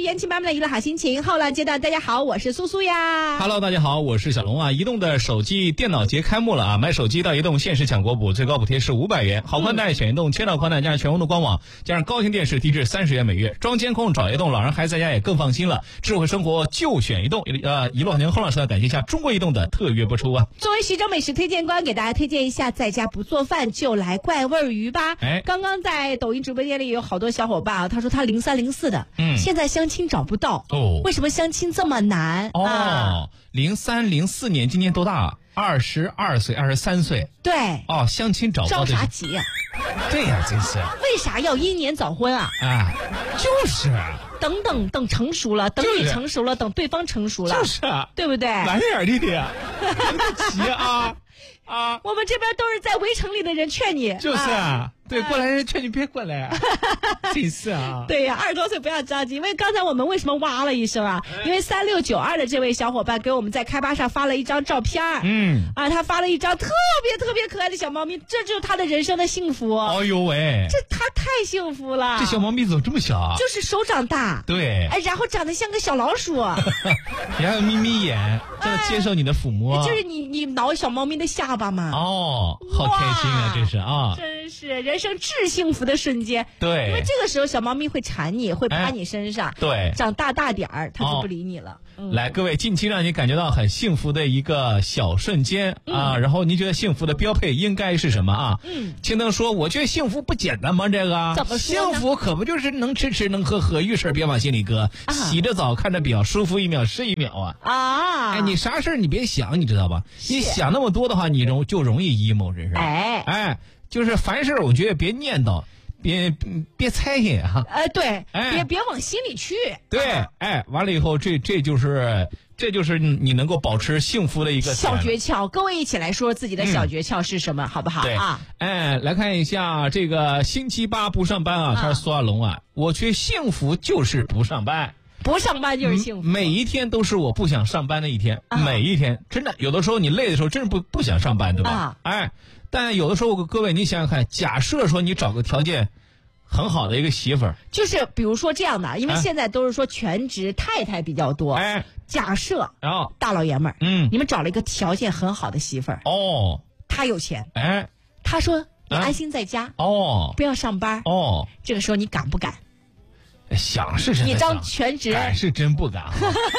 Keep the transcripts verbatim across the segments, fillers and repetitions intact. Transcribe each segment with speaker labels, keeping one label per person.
Speaker 1: 天气慢慢的娱乐好心情，后浪阶段，大家好，我是苏苏呀。
Speaker 2: Hello， 大家好，我是小龙啊。移动的手机电脑节开幕了啊！买手机到移动限时抢国补，最高补贴是五百元，好宽带选移动，千兆宽带加上全屋的官网，加上高清电视低至三十元每月，装监控找移动，老人孩子在家也更放心了。智慧生活就选移动。呃，一路好年后老师要感谢一下中国移动的特约播出啊。
Speaker 1: 作为徐州美食推荐官，给大家推荐一下，在家不做饭就来怪味鱼吧。
Speaker 2: 哎，
Speaker 1: 刚刚在抖音直播间里有好多小伙伴啊，他说他零三零四的，嗯，现在相亲找不到哦，为什么相亲这么难？
Speaker 2: 哦，零三零四年，今年多大？二十二岁，二十三岁。
Speaker 1: 对。
Speaker 2: 哦，相亲找不到。
Speaker 1: 着啥急呀？
Speaker 2: 对呀，真是。
Speaker 1: 为啥要英年早婚啊？
Speaker 2: 啊，就是。
Speaker 1: 等等等成熟了，等你成熟了，等对方成熟了，
Speaker 2: 就是啊，
Speaker 1: 对不对？
Speaker 2: 晚点弟弟，别急啊啊！
Speaker 1: 我们这边都是在围城里的人劝你，
Speaker 2: 就是啊，
Speaker 1: 啊
Speaker 2: 对，过来人劝你别过来，真是啊。
Speaker 1: 对呀，二十多岁不要着急，因为刚才我们为什么哇了一声啊？因为三六九二的这位小伙伴给我们在开吧上发了一张照片，嗯，啊，他发了一张特别特别可爱的小猫咪，这就是他的人生的幸福。
Speaker 2: 哦呦喂，
Speaker 1: 这他太幸福了。
Speaker 2: 这小猫咪怎么这么小啊？
Speaker 1: 就是手掌大，
Speaker 2: 对，
Speaker 1: 哎，然后长得像个小老鼠，
Speaker 2: 你还有眯眯眼，正在接受你的抚摸，
Speaker 1: 就是你你挠小猫咪的下巴嘛。
Speaker 2: 哦，好开心啊，这是啊，
Speaker 1: 真是人生至幸福的瞬间。
Speaker 2: 对，
Speaker 1: 因为这个时候小猫咪会缠你，会趴你身上，
Speaker 2: 哎、对，
Speaker 1: 长大大点儿，它就不理你了。
Speaker 2: 哦
Speaker 1: 嗯、
Speaker 2: 来，各位，近期让你感觉到很幸福的一个小瞬间、嗯、啊，然后你觉得幸福的标配应该是什么啊？嗯，青灯说，我觉得幸福不简单吗？这个
Speaker 1: 怎么说呢？
Speaker 2: 幸福可不就是能吃吃能喝喝，遇事别往心里搁，啊、洗着澡看着表，舒服一秒是一秒啊！
Speaker 1: 啊，
Speaker 2: 哎，你啥事儿你别想，你知道吧？你想那么多的话，你容就容易 emo， 真是。
Speaker 1: 哎
Speaker 2: 哎，就是凡事我觉得别念叨。别别猜心啊！
Speaker 1: 呃，对，
Speaker 2: 哎、
Speaker 1: 别别往心里去。
Speaker 2: 对，哎，完了以后，这这就是这就是你能够保持幸福的一个
Speaker 1: 小诀窍。各位一起来说自己的小诀窍是什么，嗯、好不好？
Speaker 2: 对
Speaker 1: 啊，
Speaker 2: 哎，来看一下这个星期八不上班啊，他是苏亚龙啊，我觉得幸福就是不上班。
Speaker 1: 不上班就是幸福，
Speaker 2: 每一天都是我不想上班的一天，啊、每一天真的有的时候你累的时候，真是不不想上班，对吧？啊、哎，但有的时候各位你想想看，假设说你找个条件很好的一个媳妇儿，
Speaker 1: 就是比如说这样的，因为现在都是说全职太太比较多，哎，假设
Speaker 2: 然后
Speaker 1: 大老爷们儿，
Speaker 2: 嗯，
Speaker 1: 你们找了一个条件很好的媳妇儿，
Speaker 2: 哦，
Speaker 1: 他有钱，
Speaker 2: 哎，
Speaker 1: 他说你安心在家，
Speaker 2: 哦，
Speaker 1: 不要上班，
Speaker 2: 哦，
Speaker 1: 这个时候你敢不敢？
Speaker 2: 想是真的，
Speaker 1: 你当全职，
Speaker 2: 敢是真不敢，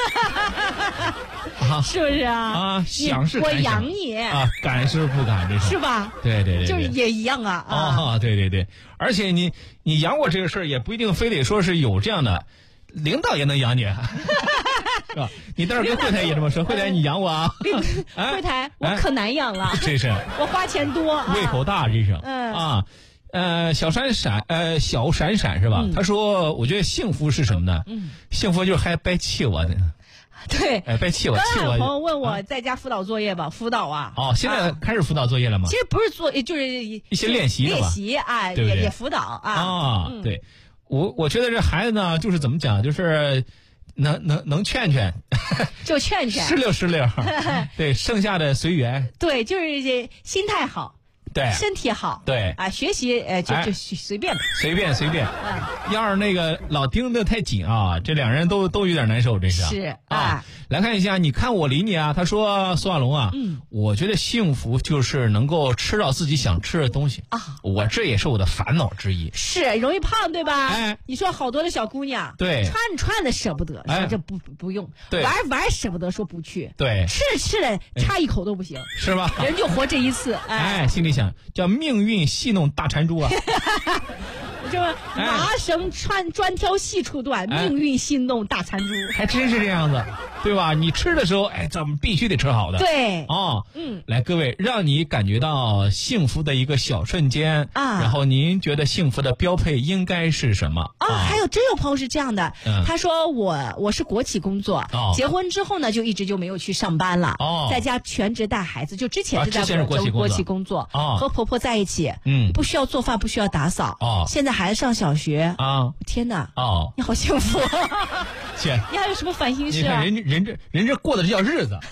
Speaker 1: 啊，是不是啊？
Speaker 2: 啊，想是
Speaker 1: 我养你
Speaker 2: 啊，敢是不敢，这是
Speaker 1: 是吧？
Speaker 2: 对对对，
Speaker 1: 就是也一样啊
Speaker 2: 啊，对对对，而且你你养我这个事儿也不一定非得说是有这样的领导也能养你，是吧？你待会儿跟惠台也这么说，惠台你养我啊？
Speaker 1: 惠台我可难养了，
Speaker 2: 这是
Speaker 1: 我花钱多，
Speaker 2: 胃口大，这是嗯啊。呃，小闪闪，呃，小闪闪是吧？嗯、他说：“我觉得幸福是什么呢？嗯，幸福就是还别气我的。
Speaker 1: 对，
Speaker 2: 哎，别气我，气我。”
Speaker 1: 朋友问我在家辅导作业吧，辅导啊。
Speaker 2: 哦，现在开始辅导作业了吗？
Speaker 1: 其实不是做，就是
Speaker 2: 一些练习
Speaker 1: 练习啊，
Speaker 2: 对不对？
Speaker 1: 也也辅导啊。
Speaker 2: 啊，嗯、对，我我觉得这孩子呢，就是怎么讲，就是能能能劝劝，
Speaker 1: 就劝劝，
Speaker 2: 石榴石榴，对，剩下的随缘。
Speaker 1: 对，就是这心态好。
Speaker 2: 对，
Speaker 1: 身体好，
Speaker 2: 对
Speaker 1: 啊，学习呃就就随便吧，
Speaker 2: 随便随便。嗯、要是那个老盯得太紧啊，这两人都都有点难受，这是。
Speaker 1: 是
Speaker 2: 啊，
Speaker 1: 啊
Speaker 2: 来看一下，你看我理你啊。他说苏亚龙啊，嗯，我觉得幸福就是能够吃到自己想吃的东西啊。我这也是我的烦恼之一。
Speaker 1: 是容易胖对吧？
Speaker 2: 哎，
Speaker 1: 你说好多的小姑娘，
Speaker 2: 对，
Speaker 1: 穿着穿的舍不得，说这不不用，
Speaker 2: 对，
Speaker 1: 玩玩舍不得，说不去，
Speaker 2: 对，
Speaker 1: 吃着吃着差一口都不行，
Speaker 2: 是吧？
Speaker 1: 人就活这一次，
Speaker 2: 哎，哎心里想。叫命运戏弄大缠珠啊！
Speaker 1: 这么麻绳穿专挑细处断，哎、命运戏弄大缠珠，
Speaker 2: 还真是这样子，对吧？你吃的时候，哎，咱们必须得吃好的。
Speaker 1: 对，
Speaker 2: 哦，嗯，来，各位，让你感觉到幸福的一个小瞬间啊。然后您觉得幸福的标配应该是什么？
Speaker 1: 啊，啊还有真有朋友是这样的，嗯、他说我我是国企工作，哦、结婚之后呢，就一直就没有去上班了，哦、在家全职带孩子，就之前是在
Speaker 2: 国企
Speaker 1: 国企工作，
Speaker 2: 哦、
Speaker 1: 和婆婆在一起，
Speaker 2: 嗯，
Speaker 1: 不需要做饭，不需要打扫，
Speaker 2: 哦，
Speaker 1: 现在孩子上小学
Speaker 2: 啊，
Speaker 1: 天哪，
Speaker 2: 哦，
Speaker 1: 你好幸福，
Speaker 2: 姐，
Speaker 1: 你还有什么烦心事啊？
Speaker 2: 你看人家人这人这过的这叫日子。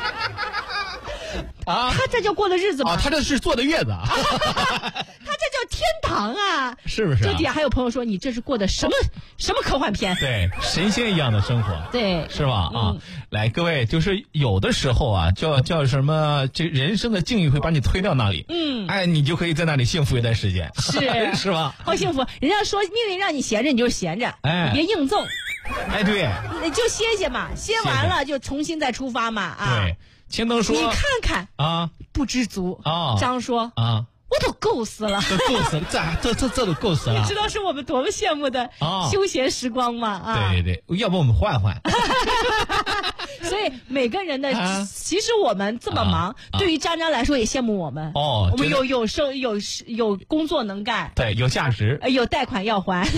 Speaker 1: 啊，他这叫过的日子吗？
Speaker 2: 啊，他这是坐的月子啊，
Speaker 1: 他这叫天堂啊，
Speaker 2: 是不是、啊？
Speaker 1: 这底下还有朋友说你这是过的什么什么科幻片？
Speaker 2: 对，神仙一样的生活，
Speaker 1: 对，
Speaker 2: 是吧？
Speaker 1: 嗯、
Speaker 2: 啊，来，各位，就是有的时候啊，叫叫什么，这人生的境遇会把你推到那里，嗯，哎，你就可以在那里幸福一段时间，
Speaker 1: 是
Speaker 2: 是吧？
Speaker 1: 好幸福，人家说命运让你闲着你就闲着，哎，别硬纵，
Speaker 2: 哎，对，
Speaker 1: 你就歇歇嘛，歇完了就重新再出发嘛，啊，
Speaker 2: 对。千灯说：“
Speaker 1: 你看看
Speaker 2: 啊，
Speaker 1: 不知足
Speaker 2: 啊。”
Speaker 1: 张说：“
Speaker 2: 啊，
Speaker 1: 我都够死了，
Speaker 2: 都够死了，这这这这都够死了。
Speaker 1: 你知道是我们多么羡慕的休闲时光吗？啊，
Speaker 2: 对对对，要不我们换换。
Speaker 1: 所以每个人的，啊、其实我们这么忙，啊、对于张张来说也羡慕我们。
Speaker 2: 哦，
Speaker 1: 我们有有生有有工作能干，
Speaker 2: 对，有价值，
Speaker 1: 有贷款要还。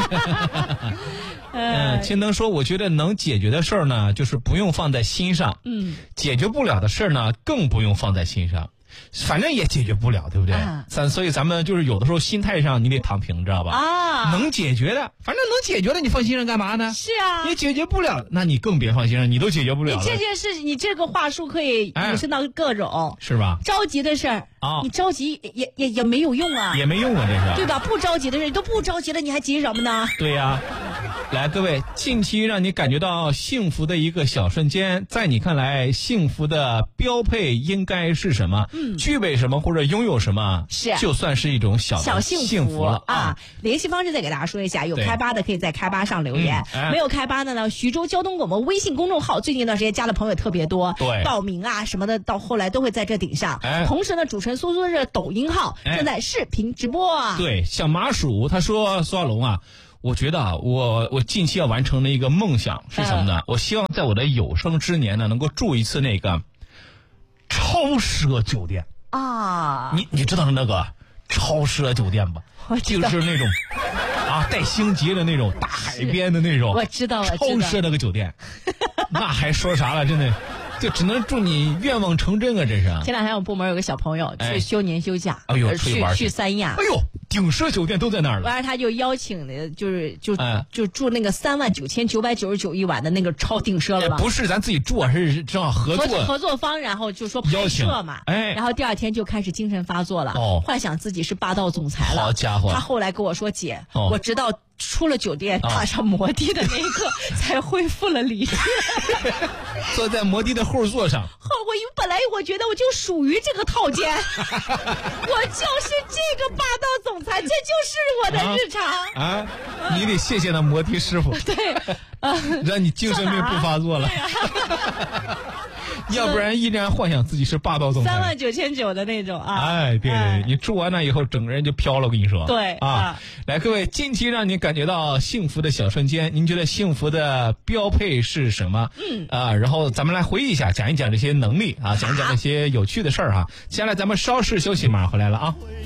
Speaker 2: 嗯，千灯说，我觉得能解决的事儿呢，就是不用放在心上。嗯，解决不了的事儿呢，更不用放在心上。反正也解决不了，对不对？咱、啊、所以咱们就是有的时候心态上你得躺平，知道吧？啊，能解决的，反正能解决的，你放心上干嘛呢？
Speaker 1: 是啊，
Speaker 2: 你解决不了，那你更别放心上，你都解决不了了。
Speaker 1: 你这件事，你这个话术可以引申到各种，
Speaker 2: 哎、是吧？
Speaker 1: 着急的事儿啊，你着急也也也没有用啊，
Speaker 2: 也没用啊，这是
Speaker 1: 对吧？不着急的事，你都不着急了，你还急什么呢？
Speaker 2: 对呀、啊。来，各位，近期让你感觉到幸福的一个小瞬间，在你看来，幸福的标配应该是什么？嗯，具备什么或者拥有什么，
Speaker 1: 是
Speaker 2: 就算是一种小
Speaker 1: 小
Speaker 2: 幸福了啊！
Speaker 1: 啊联系方式再给大家说一下，有开吧的可以在开吧上留言，嗯哎、没有开吧的呢，徐州交通广播微信公众号最近一段时间加的朋友也特别多，
Speaker 2: 对，
Speaker 1: 报名啊什么的，到后来都会在这顶上。
Speaker 2: 哎、
Speaker 1: 同时呢，主持人苏苏的抖音号正在视频直播啊。
Speaker 2: 对，小麻薯他说苏小龙啊。我觉得啊，我我近期要完成的一个梦想是什么呢？嗯、我希望在我的有生之年呢，能够住一次那个超奢酒店
Speaker 1: 啊！
Speaker 2: 你你知道那个超奢酒店吧？就是那种啊带星级的那种大海边的那种，
Speaker 1: 我知道，
Speaker 2: 超奢那个酒店，那还说啥了？真的。就只能祝你愿望成真啊！这是。
Speaker 1: 前两天我部门有个小朋友去休年休假，
Speaker 2: 哎呦，
Speaker 1: 去去三亚，
Speaker 2: 哎呦，顶奢酒店都在那儿了。
Speaker 1: 完了，他就邀请的，就是就、哎、就住那个三万九千九百九十九一晚的那个超顶奢了吧？
Speaker 2: 不是咱自己住啊，是正好合作
Speaker 1: 合作方，然后就说拍摄嘛，
Speaker 2: 哎，
Speaker 1: 然后第二天就开始精神发作了，哦，幻想自己是霸道总裁了。
Speaker 2: 好家伙！
Speaker 1: 他后来跟我说：“姐，哦、我直到出了酒店，踏上摩的的那一刻，哦、才恢复了理智。”
Speaker 2: 坐在摩的的后座上。
Speaker 1: 我本来我觉得我就属于这个套间，我就是这个霸道总裁，这就是我的日常
Speaker 2: 啊！啊你得谢谢那摩的师傅，
Speaker 1: 对，啊、
Speaker 2: 让你精神病不发作了。要不然依然幻想自己是霸道总裁，
Speaker 1: 三万九千九的那种啊！
Speaker 2: 哎，对对，哎、你住完那以后，整个人就飘了。我跟你说，
Speaker 1: 对
Speaker 2: 啊，啊来，各位，近期让你感觉到幸福的小瞬间，您觉得幸福的标配是什么？嗯啊，然后咱们来回忆一下，讲一讲这些能力啊，讲一讲这些有趣的事儿哈。接下来咱们稍事休息，马上回来了啊。